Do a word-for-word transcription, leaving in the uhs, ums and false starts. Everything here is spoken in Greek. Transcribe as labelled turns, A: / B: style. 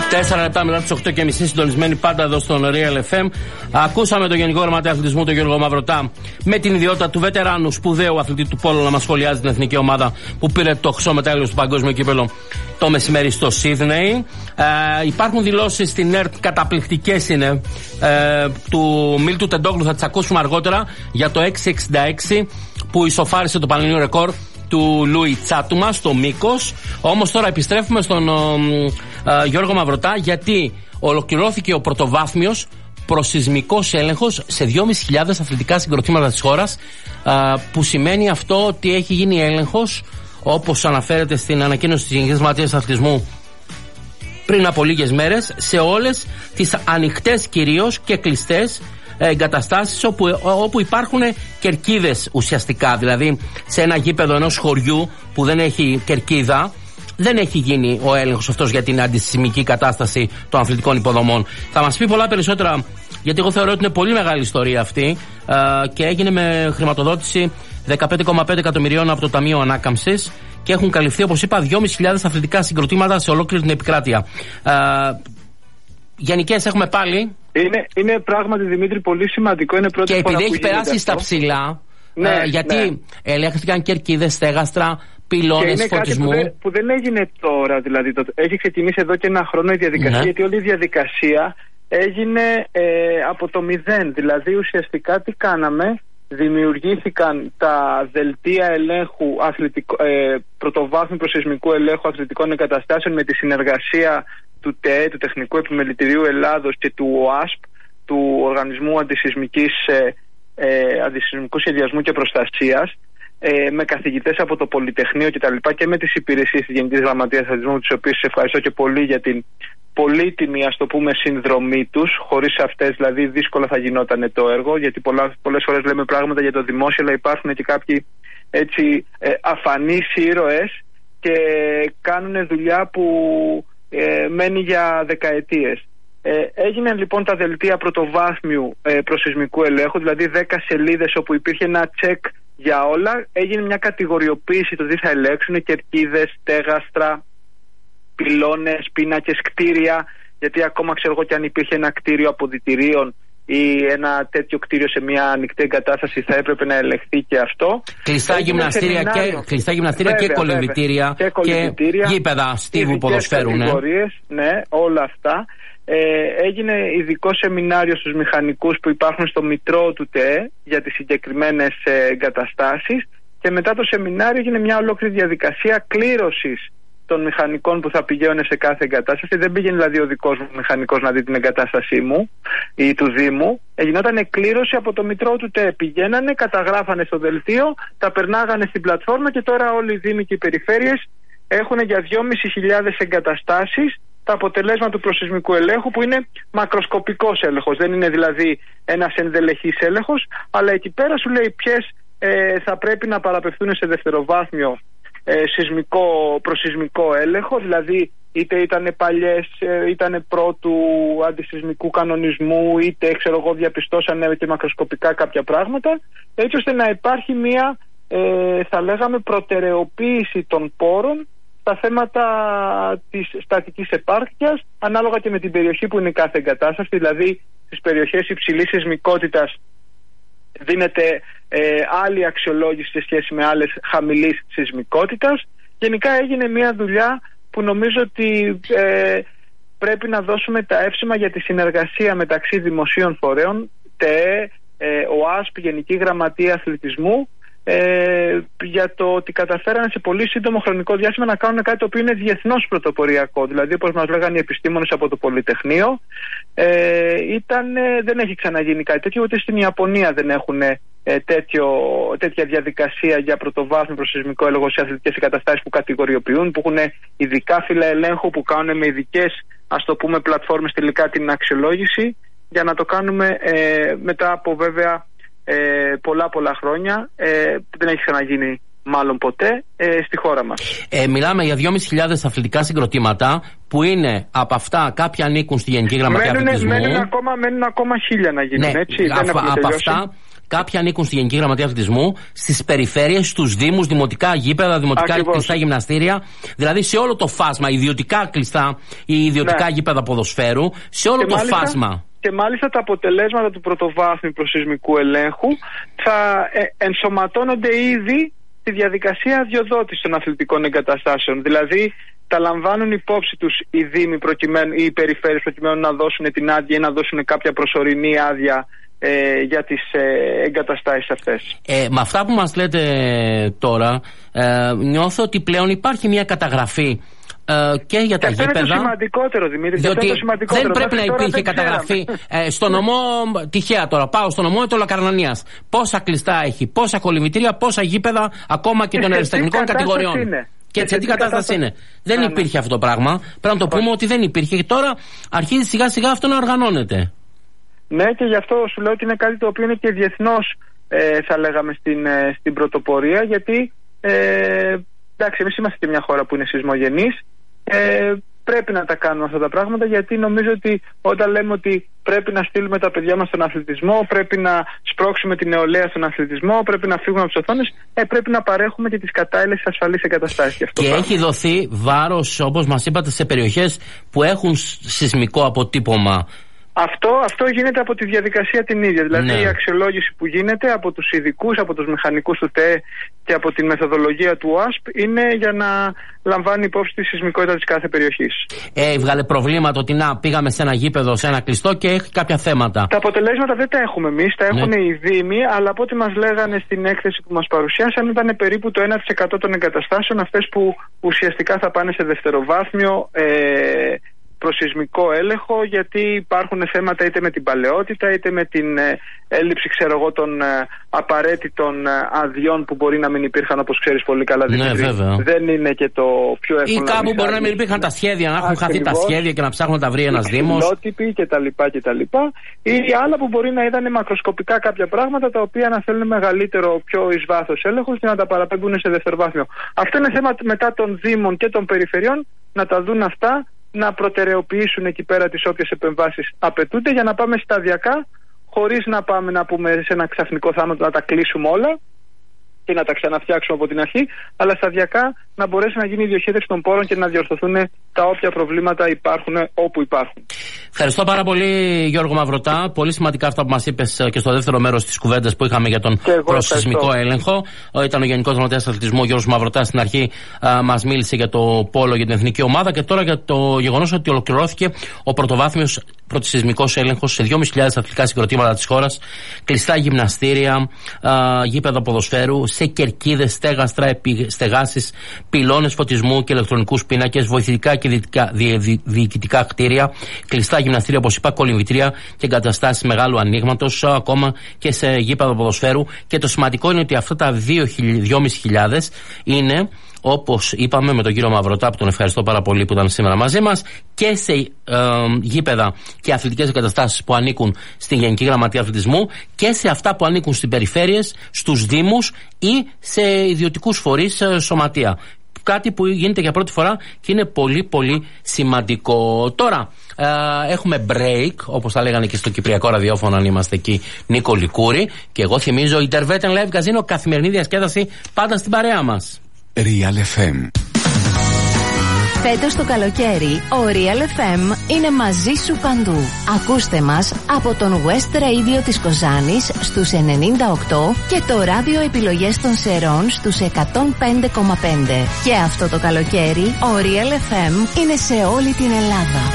A: Τέσσερα λεπτά μετά τις οκτώ και μισή, συντονισμένοι πάντα εδώ στον Real εφ εμ. Ακούσαμε τον Γενικό Γραμματέα Αθλητισμού, τον Γιώργο Μαυρωτά, με την ιδιότητα του βετεράνου σπουδαίου αθλητή του πόλου, να μας σχολιάζει την εθνική ομάδα που πήρε το χρυσό μετάλλιο στο παγκόσμιο κύπελο το μεσημέρι στο Σίδνεϊ. Ε, υπάρχουν δηλώσεις στην ΕΡΤ, καταπληκτικές είναι, ε, του Μίλτου Τεντόγλου, θα τις ακούσουμε αργότερα, για το έξι εξήντα έξι που ισοφάρισε το πανελλήνιο ρεκόρ του Λούι Τσάτουμα στο μήκος. Όμως τώρα επιστρέφουμε στον ο, ε, Γιώργο Μαυρωτά, γιατί ολοκληρώθηκε ο πρωτοβάθμιος προσεισμικός έλεγχος σε δυόμισι χιλιάδες αθλητικά συγκροτήματα της χώρας, ε, που σημαίνει αυτό ότι έχει γίνει έλεγχος, όπως αναφέρεται στην ανακοίνωση της Γενικής Γραμματείας Αθλητισμού πριν από λίγες μέρες, σε όλες τις ανοιχτές κυρίως και κλειστές εγκαταστάσεις όπου, όπου υπάρχουν κερκίδες ουσιαστικά. Δηλαδή σε ένα γήπεδο ενός χωριού που δεν έχει κερκίδα δεν έχει γίνει ο έλεγχος αυτός για την αντισυσμική κατάσταση των αθλητικών υποδομών. Θα μας πει πολλά περισσότερα, γιατί εγώ θεωρώ ότι είναι πολύ μεγάλη ιστορία αυτή, και έγινε με χρηματοδότηση δεκαπέντε κόμμα πέντε εκατομμυρίων από το Ταμείο Ανάκαμψης και έχουν καλυφθεί, όπως είπα, δυόμισι χιλιάδες αθλητικά συγκροτήματα σε ολόκληρη την επικράτεια. Γενικές έχουμε πάλι. Είναι,
B: είναι πράγματι, Δημήτρη, πολύ σημαντικό. Είναι πρώτη
A: και
B: φορά
A: επειδή
B: που
A: έχει περάσει
B: αυτό
A: στα ψηλά,
B: ναι,
A: ε, γιατί ναι. ελέγχθηκαν κερκίδες, στέγαστρα, πυλώνες φωτισμού.
B: Που δεν, που δεν έγινε τώρα, δηλαδή. Το, έχει ξεκινήσει εδώ και ένα χρόνο η διαδικασία, ναι. γιατί όλη η διαδικασία έγινε ε, από το μηδέν. Δηλαδή, ουσιαστικά τι κάναμε? Δημιουργήθηκαν τα δελτία ελέγχου αθλητικό, ε, πρωτοβάθμιου προσεισμικού ελέγχου αθλητικών εγκαταστάσεων με τη συνεργασία του ΤΕΕ, του Τεχνικού Επιμελητηρίου Ελλάδος, και του ΟΑΣΠ, του Οργανισμού Αντισυσμικής, ε, ε, Αντισυσμικού Σχεδιασμού και Προστασίας, ε, με καθηγητές από το Πολυτεχνείο κτλ. Και, και με τις υπηρεσίες της Γενικής Γραμματείας Αθλητισμού, τις οποίες ευχαριστώ και πολύ για την πολύτιμη, ας το πούμε, συνδρομή τους. Χωρίς αυτές δηλαδή δύσκολα θα γινόταν το έργο, γιατί πολλά, πολλές φορές λέμε πράγματα για το δημόσιο, αλλά υπάρχουν και κάποιοι έτσι ε, αφανείς ήρωες και κάνουν δουλειά που ε, μένει για δεκαετίες. Ε, έγιναν λοιπόν τα δελτία πρωτοβάθμιου ε, προσεισμικού ελέγχου, δηλαδή δέκα σελίδες όπου υπήρχε ένα τσεκ για όλα. Έγινε μια κατηγοριοποίηση το τι θα ελέγξουν: κερκίδες, στέγαστρα, πυλώνες, πίνακες, κτίρια. Γιατί ακόμα ξέρω εγώ, και αν υπήρχε ένα κτίριο αποδυτηρίων ή ένα τέτοιο κτίριο σε μια ανοιχτή εγκατάσταση, θα έπρεπε να ελεγχθεί και αυτό. Κλειστά γυμναστήρια και, κλειστά γυμναστήρια βέβαια, και κολυμβητήρια και, και γήπεδα στίβου ποδοσφαίρου. Ναι. ναι, όλα αυτά. Ε, έγινε ειδικό σεμινάριο στους μηχανικούς που υπάρχουν στο Μητρό του ΤΕΕ για τις συγκεκριμένες εγκαταστάσεις, και μετά το σεμινάριο έγινε μια ολόκληρη διαδικασία κλήρωσης των μηχανικών που θα πηγαίνουν σε κάθε εγκατάσταση. Δεν πήγαινε δηλαδή ο δικός μου μηχανικός να δει την εγκατάστασή μου ή του Δήμου. Γινόταν εκκλήρωση από το Μητρό του ΤΕΕ. Πηγαίνανε, καταγράφανε στο δελτίο, τα περνάγανε στην πλατφόρμα, και τώρα όλοι οι Δήμοι και οι περιφέρειες έχουν για δυόμισι χιλιάδες εγκαταστάσεις τα αποτελέσματα του προσεισμικού ελέγχου, που είναι μακροσκοπικός έλεγχος. Δεν είναι δηλαδή ένας ενδελεχής έλεγχος, αλλά εκεί πέρα σου λέει ποιες ε, θα πρέπει να παραπευθούν σε δευτεροβάθμιο ε, σεισμικό, προσεισμικό έλεγχο, δηλαδή είτε ήταν παλιές, ε, ήταν πρώτου αντισεισμικού κανονισμού, είτε ξέρω εγώ διαπιστώσανε και μακροσκοπικά κάποια πράγματα, έτσι ώστε να υπάρχει μια ε, θα λέγαμε προτεραιοποίηση των πόρων στα θέματα της στατικής επάρκειας, ανάλογα και με την περιοχή που είναι κάθε εγκατάσταση. Δηλαδή στις περιοχές υψηλής σεισμικότητας δίνεται ε, άλλη αξιολόγηση σε σχέση με άλλες χαμηλής σεισμικότητας. Γενικά έγινε μια δουλειά που νομίζω ότι ε, πρέπει να δώσουμε τα εύσημα για τη συνεργασία μεταξύ δημοσίων φορέων, ΤΕΕ, ε, ΟΑΣΠ, Γενική Γραμματεία Αθλητισμού, Ε, για το ότι καταφέρανε σε πολύ σύντομο χρονικό διάστημα να κάνουν κάτι το οποίο είναι διεθνώς πρωτοποριακό. Δηλαδή, όπως μας λέγανε οι επιστήμονες από το Πολυτεχνείο, ε, ήταν, δεν έχει ξαναγίνει κάτι τέτοιο, ούτε στην Ιαπωνία δεν έχουν ε, τέτοιο, τέτοια διαδικασία για πρωτοβάθμιο προσεισμικό έλεγχο σε αθλητικές εγκαταστάσεις που κατηγοριοποιούν, που έχουν ειδικά φύλλα ελέγχου, που κάνουν με ειδικές, ας το πούμε, πλατφόρμες τελικά την αξιολόγηση, για να το κάνουμε ε, μετά από βέβαια Ε, πολλά πολλά χρόνια, ε, που δεν έχει ξαναγίνει μάλλον ποτέ ε, στη χώρα μας.
A: Ε, μιλάμε για δυόμισι χιλιάδες αθλητικά συγκροτήματα, που είναι από αυτά κάποια ανήκουν στη Γενική Γραμματεία Αθλητισμού.
B: Μένουν ακόμα, μένουν ακόμα χίλια να γίνουν, ναι, έτσι.
A: Α,
B: δεν
A: από αυτά Κάποιοι ανήκουν στη Γενική Γραμματεία Αθλητισμού, στις περιφέρειες, στους δήμους, δημοτικά γήπεδα, δημοτικά Ακριβώς. κλειστά γυμναστήρια. Δηλαδή σε όλο το φάσμα, ιδιωτικά κλειστά ή ιδιωτικά ναι. γήπεδα ποδοσφαίρου, σε όλο και το μάλιστα, φάσμα.
B: Και μάλιστα τα αποτελέσματα του πρωτοβάθμιου προσεισμικού ελέγχου θα ε, ενσωματώνονται ήδη στη διαδικασία αδειοδότησης των αθλητικών εγκαταστάσεων. Δηλαδή τα λαμβάνουν υπόψη τους οι δήμοι προκειμένου, ή οι περιφέρειες προκειμένου να δώσουν την άδεια ή να δώσουν κάποια προσωρινή άδεια ε, για τις ε, εγκαταστάσεις αυτές.
A: Ε, με αυτά που μας λέτε τώρα, ε, νιώθω ότι πλέον υπάρχει μια καταγραφή ε, και για τα
B: και
A: γήπεδα.
B: Αυτό είναι το σημαντικότερο, Δημήτρη.
A: Διότι
B: το σημαντικότερο.
A: δεν πρέπει να υπήρχε καταγραφή. Ε, στο νομό, τυχαία τώρα, πάω στο νομό του Λακαρνανίας. Πόσα κλειστά έχει, πόσα κολυμβητήρια, πόσα γήπεδα, ακόμα και, και των αριστεχνικών κατηγοριών. Είναι. Και σε τι κατάσταση είναι. Δεν ναι, υπήρχε ναι. αυτό το πράγμα. Πρέπει να το πούμε ότι δεν υπήρχε. Και τώρα αρχίζει σιγά σιγά αυτό να οργανώνεται.
B: Ναι, και γι' αυτό σου λέω ότι είναι κάτι το οποίο είναι και διεθνώς, ε, θα λέγαμε, στην, ε, στην πρωτοπορία. Γιατί ε, εντάξει, εμείς είμαστε και μια χώρα που είναι σεισμογενής. Ε, πρέπει να τα κάνουμε αυτά τα πράγματα, γιατί νομίζω ότι όταν λέμε ότι πρέπει να στείλουμε τα παιδιά μας στον αθλητισμό, πρέπει να σπρώξουμε την νεολαία στον αθλητισμό, πρέπει να φύγουμε από τις οθόνες, ε, πρέπει να παρέχουμε και τις κατάλληλες ασφαλείς εγκαταστάσεις. Και,
A: και έχει δοθεί βάρος, όπως μας είπατε, σε περιοχές που έχουν σεισμικό αποτύπωμα.
B: Αυτό, αυτό γίνεται από τη διαδικασία την ίδια. Δηλαδή ναι. η αξιολόγηση που γίνεται από τους ειδικούς, από τους μηχανικούς του ΤΕ και από τη μεθοδολογία του ΟΑΣΠ είναι για να λαμβάνει υπόψη τη σεισμικότητα της κάθε περιοχής.
A: Ε, βγάλε προβλήματα ότι να πήγαμε σε ένα γήπεδο, σε ένα κλειστό και έχει κάποια θέματα.
B: Τα αποτελέσματα δεν τα έχουμε εμείς, τα έχουν ναι. οι δήμοι, αλλά από ό,τι μας λέγανε στην έκθεση που μας παρουσιάσαν ήταν περίπου το ένα τοις εκατό των εγκαταστάσεων αυτές που ουσιαστικά θα πάνε σε δευτεροβάθμιο ε, προσεισμικό έλεγχο, γιατί υπάρχουν θέματα είτε με την παλαιότητα είτε με την ε, έλλειψη, ξέρω εγώ, των ε, απαραίτητων ε, αδειών που μπορεί να μην υπήρχαν, όπως ξέρεις πολύ καλά, Δημήτρη.
A: Ναι, βέβαια.
B: Δεν είναι και το πιο εύκολο.
A: Ή κάπου μπορεί να μην υπήρχαν τα σχέδια, να έχουν Ακριβώς. χαθεί τα σχέδια και να ψάχνουν να τα βρει ένας δήμος.
B: Φιλότυποι κτλ. κτλ. Ή άλλα που μπορεί να είδαν μακροσκοπικά κάποια πράγματα τα οποία να θέλουν μεγαλύτερο, πιο εις βάθος έλεγχος και να τα παραπέμπουν σε δευτεροβάθμιο. Αυτό είναι θέμα μετά των δήμων και των περιφερειών να τα δουν αυτά, να προτεραιοποιήσουν εκεί πέρα τις όποιες επεμβάσεις απαιτούνται, για να πάμε σταδιακά, χωρίς να πάμε να πούμε σε ένα ξαφνικό θάνατο να τα κλείσουμε όλα και να τα ξαναφτιάξουμε από την αρχή, αλλά σταδιακά να μπορέσει να γίνει η διοχέτευση των πόρων και να διορθωθούν τα όποια προβλήματα υπάρχουν όπου υπάρχουν.
A: Ευχαριστώ πάρα πολύ, Γιώργο Μαυρωτά. Πολύ σημαντικά αυτά που μας είπες και στο δεύτερο μέρος της κουβέντας που είχαμε για τον προσεισμικό έλεγχο. Ήταν ο Γενικός Γραμματέας Αθλητισμού, Γιώργος Μαυροτάς. Στην αρχή α, μας μίλησε για το πόλο, για την εθνική ομάδα, και τώρα για το γεγονός ότι ολοκληρώθηκε ο πρωτοβάθμιος πρωτοσεισμικός έλεγχος σε δυόμισι χιλιάδες αθλητικά συγκροτήματα της χώρας, κλειστά γυμναστήρια, α, γήπεδα ποδοσφαίρου, σε κερκίδες, στέγαστρα, στεγάσεις, πυλώνες φωτισμού και ηλεκτρονικούς πίνακες, βοηθητικά και διοικητικά κτίρια, κλειστά γυμναστήρια, όπως είπα, κολυμβητήρια και εγκαταστάσεις μεγάλου ανοίγματος, ακόμα και σε γήπεδα ποδοσφαίρου. Και το σημαντικό είναι ότι αυτά τα δυόμισι χιλιάδες είναι, όπως είπαμε με τον κύριο Μαυρωτά, που τον ευχαριστώ πάρα πολύ που ήταν σήμερα μαζί μας, και σε ε, γήπεδα και αθλητικές εγκαταστάσεις που ανήκουν στην Γενική Γραμματεία Αθλητισμού και σε αυτά που ανήκουν στις περιφέρειες, στους δήμους ή σε ιδιωτικούς φορείς, ε, σωματεία. Κάτι που γίνεται για πρώτη φορά και είναι πολύ πολύ σημαντικό. Τώρα ε, έχουμε break, όπως θα λέγανε και στο Κυπριακό ραδιόφωνο αν είμαστε εκεί, Νίκο Λικούρη. Και εγώ θυμίζω Interveten Live Casino, καθημερινή διασκέδαση πάντα στην παρέα μας.
C: Real εφ εμ.
D: Φέτος το καλοκαίρι, ο Real εφ εμ είναι μαζί σου παντού. Ακούστε μας από τον West Radio της Κοζάνης στους ενενήντα οκτώ και το ράδιο επιλογές των Σερών στους εκατόν πέντε κόμμα πέντε. Και αυτό το καλοκαίρι, ο Real εφ εμ είναι σε όλη την Ελλάδα.